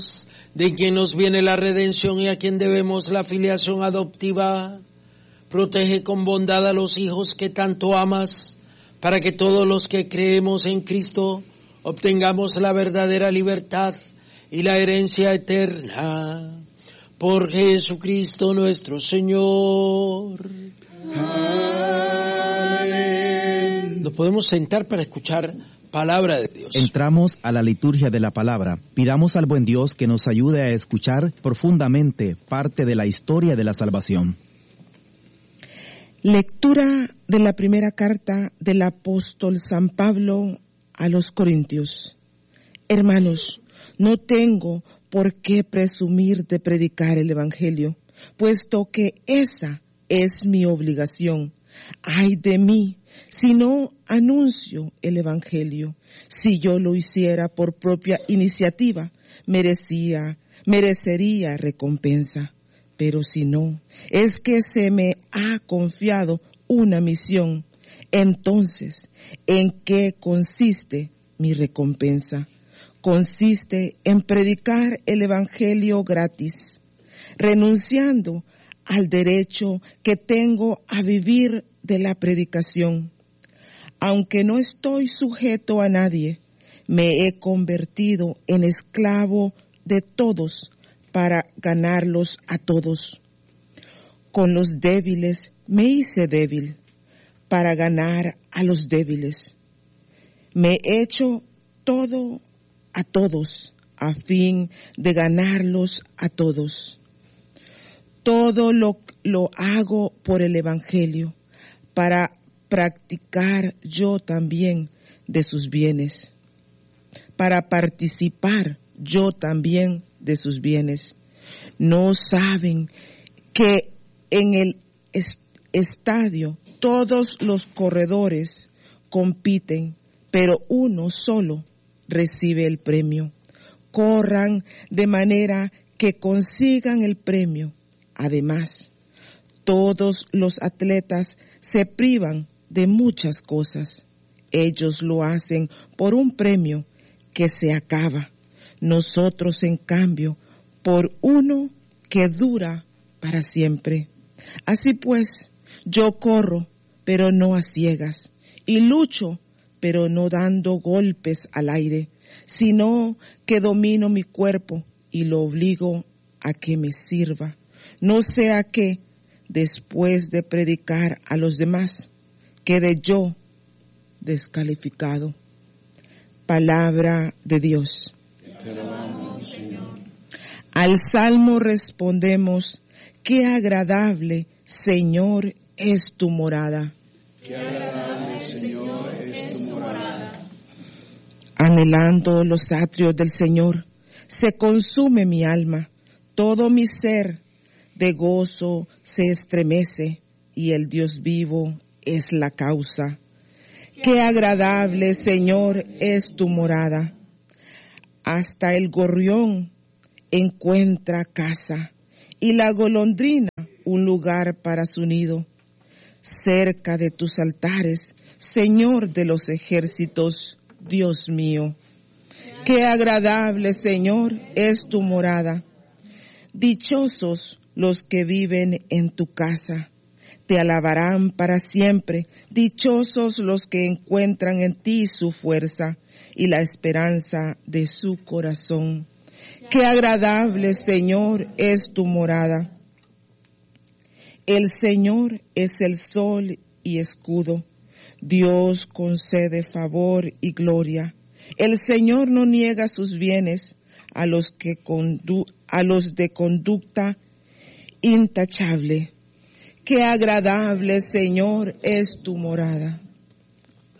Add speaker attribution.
Speaker 1: de quien nos viene la redención y a quien debemos la filiación adoptiva. Protege con bondad a los hijos que tanto amas, para que todos los que creemos en Cristo obtengamos la verdadera libertad y la herencia eterna. Por Jesucristo nuestro Señor. Amén. Nos podemos sentar para escuchar palabra de Dios.
Speaker 2: Entramos a la liturgia de la palabra. Pidamos al buen Dios que nos ayude a escuchar profundamente parte de la historia de la salvación.
Speaker 3: Lectura de la primera carta del apóstol San Pablo a los Corintios. Hermanos, no tengo por qué presumir de predicar el Evangelio, puesto que esa es mi obligación. Ay de mí, si no anuncio el Evangelio. Si yo lo hiciera por propia iniciativa, merecería recompensa. Pero si no, es que se me ha confiado una misión. Entonces, ¿en qué consiste mi recompensa? Consiste en predicar el Evangelio gratis, renunciando al derecho que tengo a vivir de la predicación. Aunque no estoy sujeto a nadie, me he convertido en esclavo de todos para ganarlos a todos. Con los débiles me hice débil para ganar a los débiles. Me he hecho todo a todos a fin de ganarlos a todos. Todo lo hago por el Evangelio, para practicar yo también de sus bienes, para participar yo también de sus bienes. No saben que en el estadio todos los corredores compiten, pero uno solo recibe el premio. Corran de manera que consigan el premio. Además, todos los atletas se privan de muchas cosas. Ellos lo hacen por un premio que se acaba. Nosotros, en cambio, por uno que dura para siempre. Así pues, yo corro, pero no a ciegas, y lucho, pero no dando golpes al aire, sino que domino mi cuerpo y lo obligo a que me sirva. No sea que, después de predicar a los demás, quede yo descalificado. Palabra de Dios.
Speaker 4: Te alabamos, Señor.
Speaker 3: Al salmo respondemos: qué agradable, Señor, es tu morada.
Speaker 4: Qué agradable, Señor, es tu morada.
Speaker 3: Anhelando los atrios del Señor, se consume mi alma. Todo mi ser de gozo se estremece, y el Dios vivo es la causa. Qué agradable, Señor, es tu morada. Hasta el gorrión encuentra casa, y la golondrina un lugar para su nido. Cerca de tus altares, Señor de los ejércitos, Dios mío. Qué agradable, Señor, es tu morada. Dichosos los que viven en tu casa, te alabarán para siempre. Dichosos los que encuentran en ti su fuerza y la esperanza de su corazón. Qué agradable, Señor, es tu morada. El Señor es el sol y escudo. Dios concede favor y gloria. El Señor no niega sus bienes a los de conducta intachable. Qué agradable, Señor, es tu morada.